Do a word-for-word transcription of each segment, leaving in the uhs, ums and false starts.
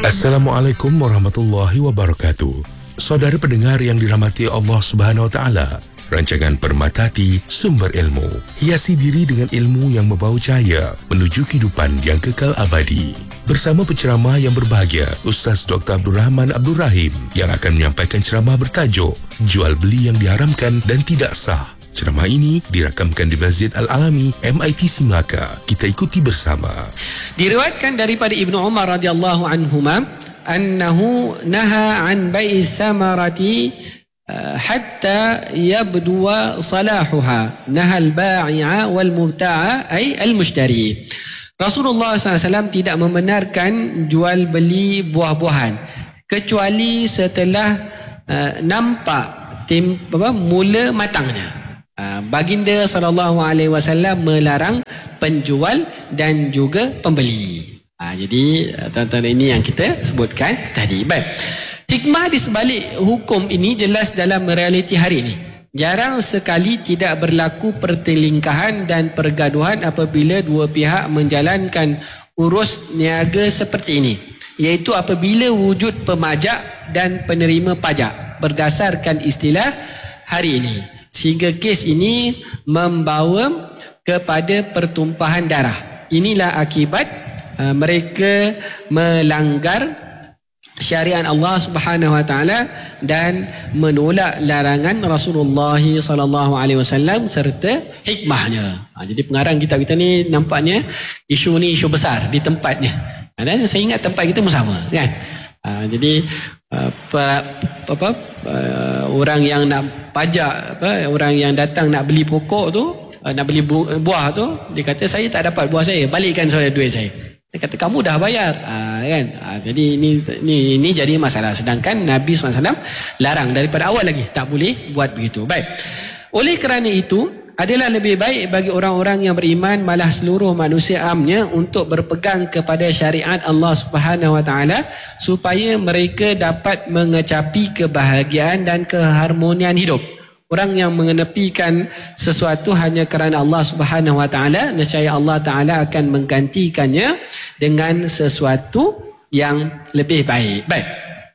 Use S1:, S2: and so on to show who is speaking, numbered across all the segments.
S1: Assalamualaikum warahmatullahi wabarakatuh. Saudara pendengar yang dirahmati Allah Subhanahu Wa Taala, rancangan Permata Hati Sumber Ilmu, hiasi diri dengan ilmu yang membau cahaya menuju kehidupan yang kekal abadi. Bersama penceramah yang berbahagia, Ustaz Doktor Abdul Rahman Abdul Rahim, yang akan menyampaikan ceramah bertajuk Jual Beli yang Diharamkan dan Tidak Sah. Ceramah ini dirakamkan di Masjid Al-Alami M I T C Melaka. Kita ikuti bersama.
S2: Diriwayatkan daripada Ibnu Umar radhiyallahu anhuma annahu naha an bai'i thamarati hatta yabduwa salahuha, naha al-ba'i'a wal mubta'a ay al-mushtari. Rasulullah sallallahu alaihi wasallam tidak membenarkan jual beli buah-buahan kecuali setelah uh, nampak tim, apa, mula matangnya. Uh, baginda sallallahu alaihi wasallam melarang penjual dan juga pembeli. Uh, jadi uh, tuan-tuan, ini yang kita sebutkan tadi. Baik. Hikmah di sebalik hukum ini jelas dalam realiti hari ini. Jarang sekali tidak berlaku pertelingkahan dan pergaduhan apabila dua pihak menjalankan urus niaga seperti ini, iaitu apabila wujud pemajak dan penerima pajak berdasarkan istilah hari ini, sehingga kes ini membawa kepada pertumpahan darah. Inilah akibat uh, mereka melanggar syariat Allah Subhanahu Wa Taala dan menolak larangan Rasulullah sallallahu alaihi wasallam serta hikmahnya. Ha, jadi pengarang kitab kita ni nampaknya isu ni isu besar di tempatnya. Dan saya ingat tempat kita pun sama, kan? Ha, jadi uh, apa, apa uh, orang yang nak pajak, apa, orang yang datang nak beli pokok tu, uh, nak beli bu- buah tu, dia kata saya tak dapat buah saya, balikkan saya duit saya. Dia kata kamu dah bayar, ha, kan? Ha, jadi ini, ini ini jadi masalah. Sedangkan Nabi sallallahu alaihi wasallam larang daripada awal lagi, tak boleh buat begitu. Baik. Oleh kerana itu, adalah lebih baik bagi orang-orang yang beriman, malah seluruh manusia amnya, untuk berpegang kepada syariat Allah Subhanahu Wa Taala supaya mereka dapat mengecapi kebahagiaan dan keharmonian hidup. Orang yang mengenepikan sesuatu hanya kerana Allah Subhanahu Wa Taala, nescaya Allah Taala akan menggantikannya dengan sesuatu yang lebih baik. Baik.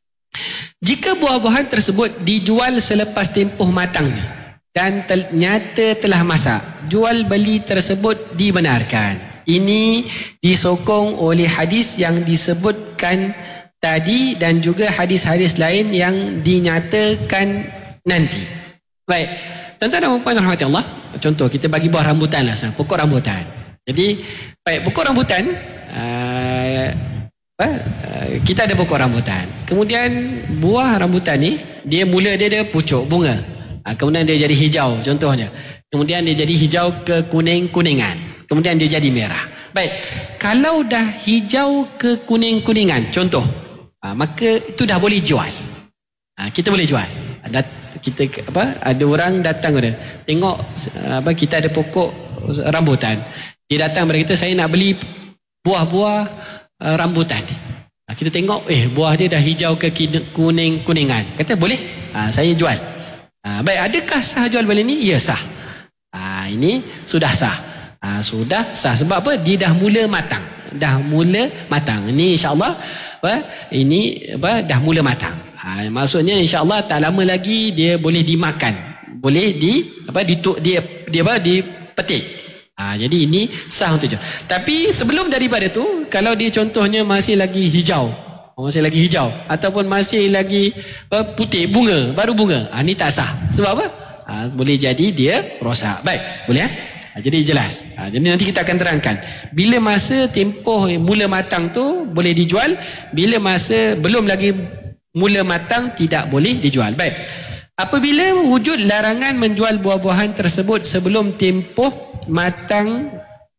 S2: Jika buah-buahan tersebut dijual selepas tempoh matangnya dan ternyata telah masak, jual beli tersebut dibenarkan. Ini disokong oleh hadis yang disebutkan tadi dan juga hadis-hadis lain yang dinyatakan nanti. Baik, tuan-tuan dan puan rahmati Allah, contoh kita bagi buah rambutan lah, pokok rambutan. Jadi, baik, pokok rambutan, uh, uh, kita ada pokok rambutan. Kemudian buah rambutan ni, dia mula dia ada pucuk bunga. Uh, kemudian dia jadi hijau contohnya. Kemudian dia jadi hijau ke kuning-kuningan. Kemudian dia jadi merah. Baik, kalau dah hijau ke kuning-kuningan, contoh, uh, maka itu dah boleh jual. Uh, kita boleh jual. Ada kita apa ada orang datang kepada tengok apa kita ada pokok rambutan, dia datang kepada kita, saya nak beli buah-buah uh, rambutan. Ha, kita tengok eh buah dia dah hijau ke kuning-kuningan, kata boleh, ha, saya jual. Ha, baik, adakah sah jual beli ni? Ya, sah. Ha, ini sudah sah. Ha, sudah sah sebab apa? Dia dah mula matang. Dah mula matang. Ini insya-Allah apa? Ini apa? Dah mula matang. Ha, maksudnya insya-Allah tak lama lagi dia boleh dimakan, boleh di apa dituk dia dia apa dipetik. Ha, jadi ini sah untuk jual. Tapi sebelum daripada tu, kalau dia contohnya masih lagi hijau, masih lagi hijau ataupun masih lagi apa, putih, bunga, baru bunga, ha, ni tak sah. Sebab apa? Ha, boleh jadi dia rosak. Baik, boleh ya? Ha, jadi jelas. Ha, jadi nanti kita akan terangkan. Bila masa tempoh mula matang tu boleh dijual, bila masa belum lagi mula matang tidak boleh dijual. Baik. Apabila wujud larangan menjual buah-buahan tersebut sebelum tempoh matang,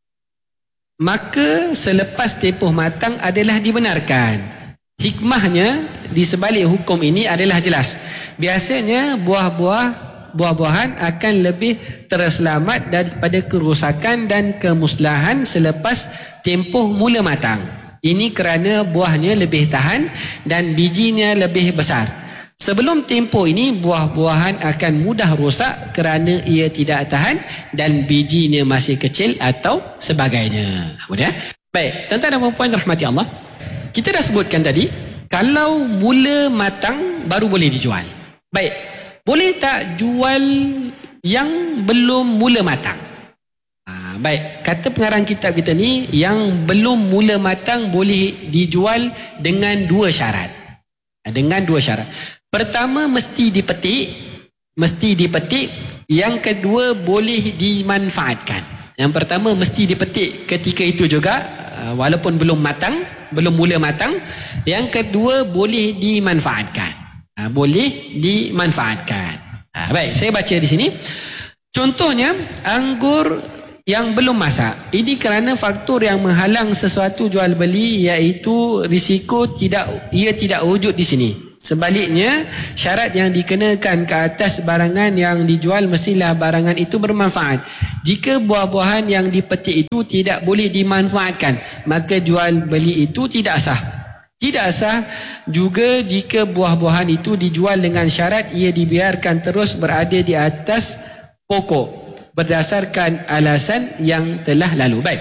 S2: maka selepas tempoh matang adalah dibenarkan. Hikmahnya di sebalik hukum ini adalah jelas. Biasanya buah-buah buah-buahan akan lebih terselamat daripada kerosakan dan kemusnahan selepas tempoh mula matang. Ini kerana buahnya lebih tahan dan bijinya lebih besar. Sebelum tempoh ini, buah-buahan akan mudah rosak kerana ia tidak tahan dan bijinya masih kecil atau sebagainya. Kemudian, baik, tuan-tuan dan puan rahmati Allah, kita dah sebutkan tadi, kalau mula matang baru boleh dijual. Baik, boleh tak jual yang belum mula matang? Ha, baik, kata pengarang kitab kita ni, yang belum mula matang boleh dijual dengan dua syarat. Dengan dua syarat. Pertama, mesti dipetik. Mesti dipetik. Yang kedua, boleh dimanfaatkan. Yang pertama, mesti dipetik ketika itu juga, walaupun belum matang, belum mula matang. Yang kedua, boleh dimanfaatkan. Ha, boleh dimanfaatkan. Ha, baik, saya baca di sini. Contohnya, anggur yang belum masak. Ini kerana faktor yang menghalang sesuatu jual beli, iaitu risiko tidak ia tidak wujud di sini. Sebaliknya, syarat yang dikenakan ke atas barangan yang dijual mestilah barangan itu bermanfaat. Jika buah-buahan yang dipetik itu tidak boleh dimanfaatkan, maka jual beli itu tidak sah. Tidak sah juga jika buah-buahan itu dijual dengan syarat ia dibiarkan terus berada di atas pokok berdasarkan alasan yang telah lalu. Baik.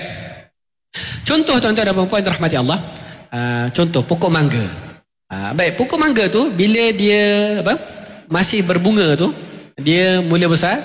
S2: Contoh tuan-tuan dan puan-puan rahmati Allah. Uh, contoh pokok mangga. Uh, baik, pokok mangga tu bila dia apa masih berbunga tu, dia mula besar,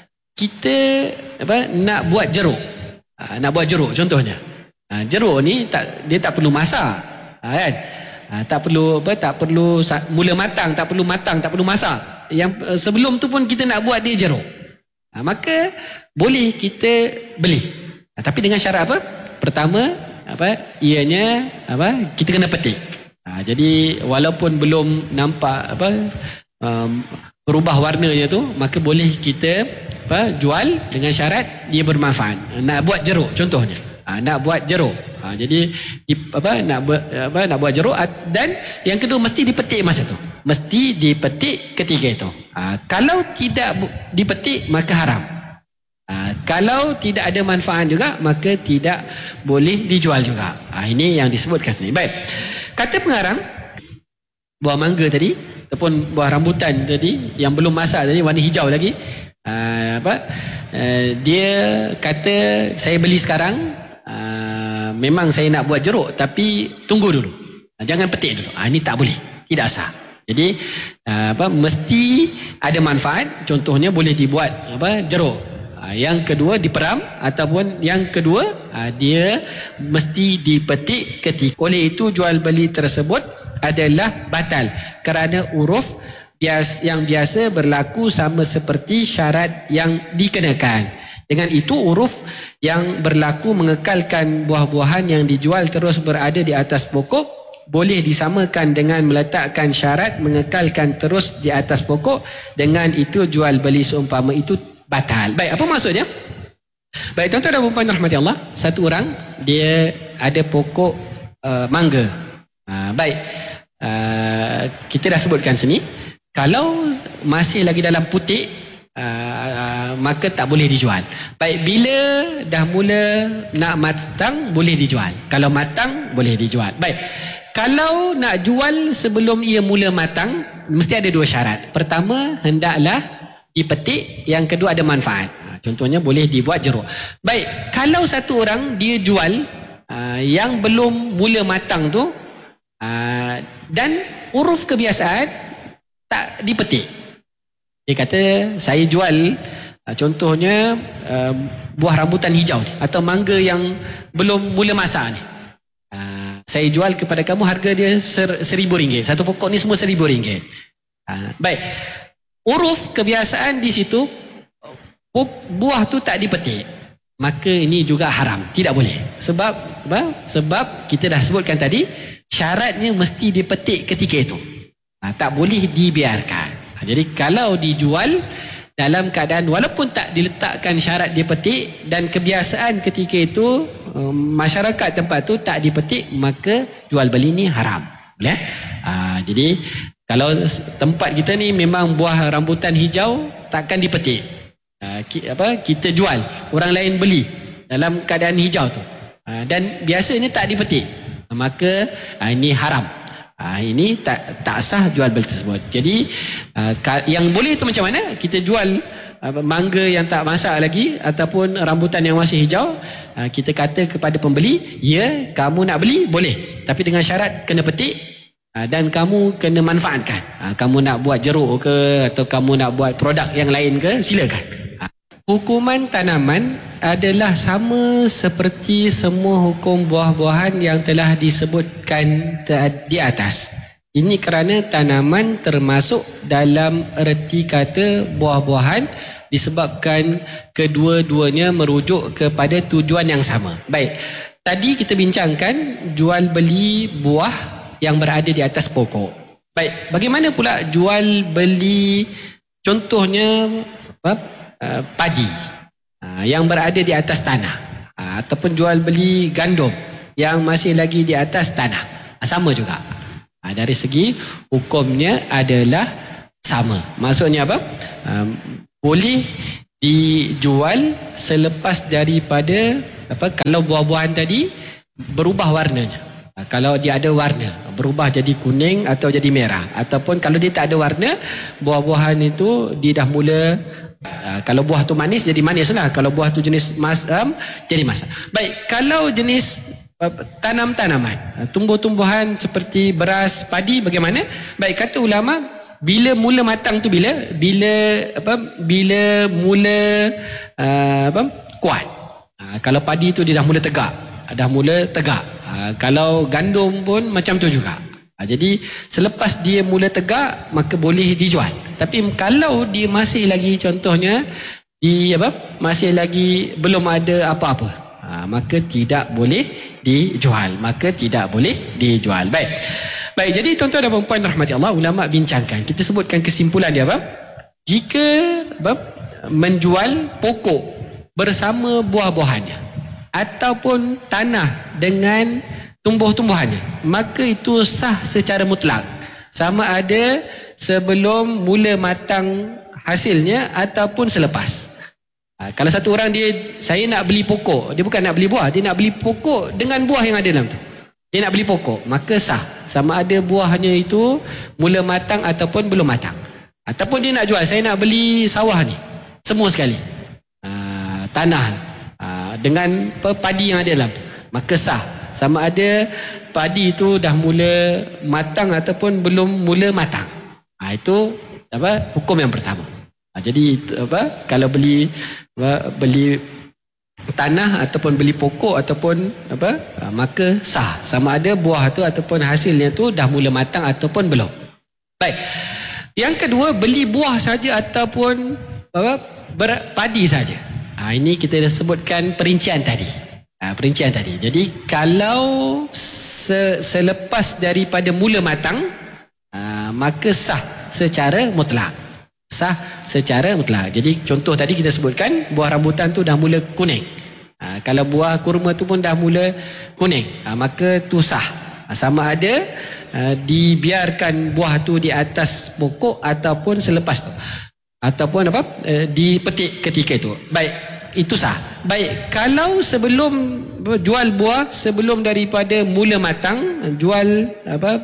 S2: kita apa nak buat jeruk. Uh, nak buat jeruk contohnya. Uh, jeruk ni tak dia tak perlu masak. Uh, kan? Uh, tak perlu apa tak perlu mula matang, tak perlu matang, tak perlu masak. Yang uh, sebelum tu pun kita nak buat dia jeruk. Ha, maka boleh kita beli, ha, tapi dengan syarat apa? Pertama, apa? Ianya apa? Kita kena petik. Ha, jadi walaupun belum nampak apa um, berubah warnanya tu, maka boleh kita apa? Jual dengan syarat dia bermanfaat. Nak buat jeruk contohnya. Ha, nak buat jeruk. Ha, jadi apa? Nak buat apa? Nak buat jeruk, dan yang kedua mesti dipetik masa tu. Mesti dipetik ketika itu. Ha, kalau tidak dipetik maka haram. Ha, kalau tidak ada manfaat juga maka tidak boleh dijual juga. Ha, ini yang disebutkan sini. Baik. Kata pengarang, buah mangga tadi ataupun buah rambutan tadi yang belum masak tadi, warna hijau lagi. Ha, apa? Uh, dia kata saya beli sekarang, uh, memang saya nak buat jeruk tapi tunggu dulu. Ha, jangan petik dulu. Ha, ini tak boleh. Tidak sah. Jadi apa mesti ada manfaat. Contohnya boleh dibuat apa jeruk. Yang kedua diperam, ataupun yang kedua dia mesti dipetik ketika. Oleh itu jual beli tersebut adalah batal kerana uruf bias yang biasa berlaku sama seperti syarat yang dikenakan. Dengan itu uruf yang berlaku mengekalkan buah-buahan yang dijual terus berada di atas pokok boleh disamakan dengan meletakkan syarat mengekalkan terus di atas pokok. Dengan itu jual beli seumpama itu batal. Baik, apa maksudnya? Baik, tuan-tuan dan puan-puan rahmati Allah, satu orang dia ada pokok uh, mangga. Uh, baik, uh, kita dah sebutkan sini, kalau masih lagi dalam putik, uh, uh, maka tak boleh dijual. Baik, bila dah mula nak matang boleh dijual. Kalau matang boleh dijual. Baik. Kalau nak jual sebelum ia mula matang, mesti ada dua syarat. Pertama, hendaklah dipetik. Yang kedua, ada manfaat. Contohnya, boleh dibuat jeruk. Baik, kalau satu orang dia jual uh, yang belum mula matang tu, uh, dan uruf kebiasaan tak dipetik. Dia kata, saya jual, uh, contohnya, uh, buah rambutan hijau ni, atau mangga yang belum mula masak ni. Saya jual kepada kamu harga dia ser, seribu ringgit. Satu pokok ni semua seribu ringgit. Ha, baik. Uruf kebiasaan di situ, buah tu tak dipetik. Maka ini juga haram. Tidak boleh. Sebab apa? Sebab kita dah sebutkan tadi, syaratnya mesti dipetik ketika itu. Ha, tak boleh dibiarkan. Ha, jadi kalau dijual dalam keadaan walaupun tak diletakkan syarat dipetik dan kebiasaan ketika itu um, masyarakat tempat tu tak dipetik, maka jual beli ni haram. Boleh? Ha, jadi kalau tempat kita ni memang buah rambutan hijau takkan dipetik. Ha, ki, apa kita jual, orang lain beli dalam keadaan hijau tu. Ha, dan biasanya tak dipetik. Ha, maka ha, ini haram. Ha, ini tak tak sah jual beli tersebut. Jadi uh, yang boleh itu macam mana? Kita jual mangga yang tak masak lagi ataupun rambutan yang masih hijau, kita kata kepada pembeli, ya, kamu nak beli boleh, tapi dengan syarat kena petik dan kamu kena manfaatkan. Kamu nak buat jeruk ke atau kamu nak buat produk yang lain ke, silakan. Hukuman tanaman adalah sama seperti semua hukum buah-buahan yang telah disebutkan di atas. Ini kerana tanaman termasuk dalam erti kata buah-buahan disebabkan kedua-duanya merujuk kepada tujuan yang sama. Baik, tadi kita bincangkan jual beli buah yang berada di atas pokok. Baik, bagaimana pula jual beli contohnya apa? Uh, padi uh, yang berada di atas tanah, uh, ataupun jual beli gandum yang masih lagi di atas tanah, uh, sama juga. Uh, dari segi hukumnya adalah sama. Maksudnya apa? Uh, boleh dijual selepas daripada apa? Kalau buah-buahan tadi berubah warnanya. Uh, kalau dia ada warna, berubah jadi kuning atau jadi merah, ataupun kalau dia tak ada warna, buah-buahan itu dia dah mula. Uh, kalau buah tu manis jadi manis lah, kalau buah tu jenis masam jadi masam. Baik, kalau jenis uh, tanam-tanaman, uh, tumbuh-tumbuhan seperti beras, padi, bagaimana? Baik, kata ulama, bila mula matang tu bila bila apa bila mula uh, apa kuat. Uh, kalau padi tu dia dah mula tegak, dah mula tegak. Uh, kalau gandum pun macam tu juga. Ha, jadi selepas dia mula tegak maka boleh dijual. Tapi kalau dia masih lagi contohnya di apa masih lagi belum ada apa-apa, ha, maka tidak boleh dijual, maka tidak boleh dijual. Baik. Baik, jadi tuan-tuan dan puan rahmati Allah, ulama bincangkan. Kita sebutkan kesimpulan dia apa? Jika apa, menjual pokok bersama buah-buahannya ataupun tanah dengan tumbuh-tumbuhannya, maka itu sah secara mutlak, sama ada sebelum mula matang hasilnya ataupun selepas. Ha, kalau satu orang dia, saya nak beli pokok, dia bukan nak beli buah, dia nak beli pokok dengan buah yang ada dalam tu, dia nak beli pokok, maka sah, sama ada buahnya itu mula matang ataupun belum matang. Ataupun dia nak jual, saya nak beli sawah ni semua sekali, ha, tanah ha, dengan padi yang ada dalam tu, maka sah, sama ada padi itu dah mula matang ataupun belum mula matang. Ha, itu apa hukum yang pertama. Ha, jadi apa kalau beli apa, beli tanah ataupun beli pokok ataupun apa ha, maka sah, sama ada buah tu ataupun hasilnya tu dah mula matang ataupun belum. Baik. Yang kedua, beli buah saja ataupun apa berpadi saja. Ha, ini kita dah sebutkan perincian tadi. Ha, perincian tadi. Jadi kalau se- selepas daripada mula matang, ha, maka sah secara mutlak. Sah secara mutlak. Jadi contoh tadi kita sebutkan buah rambutan tu dah mula kuning. Ha, kalau buah kurma tu pun dah mula kuning, ha, maka tu sah. Ha, sama ada ha, dibiarkan buah tu di atas pokok ataupun selepas tu, ataupun apa eh, dipetik ketika itu. Baik, itu sah. Baik, kalau sebelum jual buah sebelum daripada mula matang, jual apa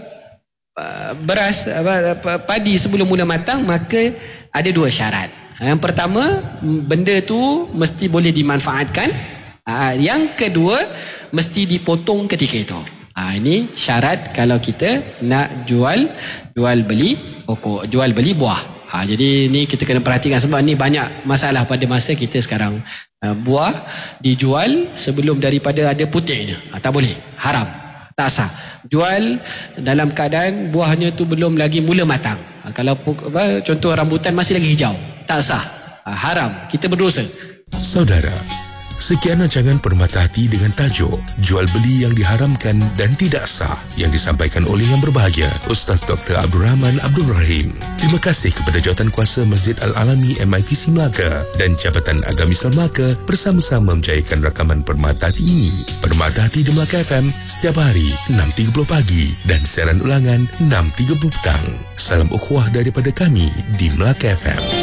S2: beras apa, apa padi sebelum mula matang, maka ada dua syarat. Yang pertama, benda tu mesti boleh dimanfaatkan. Yang kedua, mesti dipotong ketika itu. Ini syarat kalau kita nak jual jual beli pokok, jual beli buah. Ha, jadi ni kita kena perhatikan sebab ni banyak masalah pada masa kita sekarang. Ha, buah dijual sebelum daripada ada putihnya. Ha, tak boleh. Haram. Tak sah. Jual dalam keadaan buahnya tu belum lagi mula matang. Ha, kalau apa, contoh rambutan masih lagi hijau. Tak sah. Ha, haram. Kita berdosa.
S1: Saudara, sekian rancangan Permata Hati dengan tajuk Jual Beli yang Diharamkan dan Tidak Sah yang disampaikan oleh yang berbahagia Ustaz Doktor Abdul Rahman Abdul Rahim. Terima kasih kepada Jawatankuasa Masjid Al-Alami M I T C Melaka dan Jabatan Agamis Melaka bersama-sama menjayakan rakaman Permata Hati ini. Permata Hati di Melaka F M setiap hari enam tiga puluh pagi dan siaran ulangan enam tiga puluh petang. Salam ukhuwah daripada kami di Melaka F M.